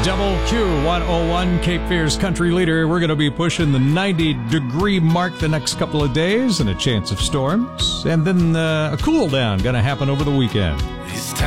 WQ101, Cape Fear's country leader. We're going to be pushing the 90-degree mark the next couple of days and a chance of storms. And then a cool down going to happen over the weekend.